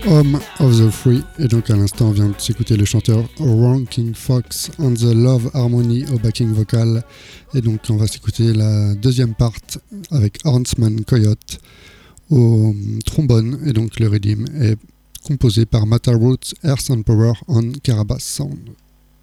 Home of the Free, et donc à l'instant on vient de s'écouter le chanteur Ranking Fox and the Love Harmony au backing vocal, et donc on va s'écouter la deuxième part avec Huntsman Coyote au trombone, et donc le rythme est composé par Mata Roots, Earth and Power on Carabas Sound.